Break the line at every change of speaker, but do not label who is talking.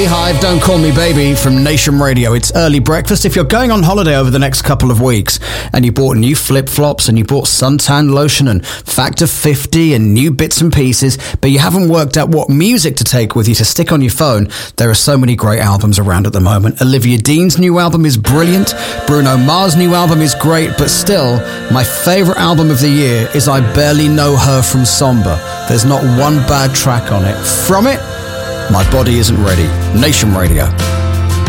Hive, Don't Call Me Baby from Nation Radio. It's early breakfast. If you're going on holiday over the next couple of weeks and you bought new flip-flops and you bought suntan lotion and Factor 50 and new bits and pieces, but you haven't worked out what music to take with you to stick on your phone, there are so many great albums around at the moment. Olivia Dean's new album is brilliant. Bruno Mars' new album is great, but still, my favourite album of the year is I Barely Know Her from Somber. There's not one bad track on it. From it, My Body Isn't Ready. Nation Radio.